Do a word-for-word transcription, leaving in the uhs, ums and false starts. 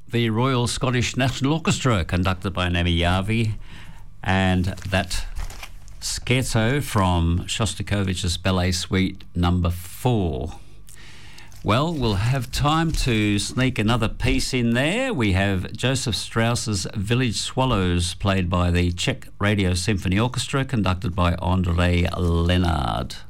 the Royal Scottish National Orchestra, conducted by Nami Yavi, and that scherzo from Shostakovich's Ballet Suite number four. Well, we'll have time to sneak another piece in there. We have Joseph Strauss's Village Swallows, played by the Czech Radio Symphony Orchestra, conducted by Andrei Lenard.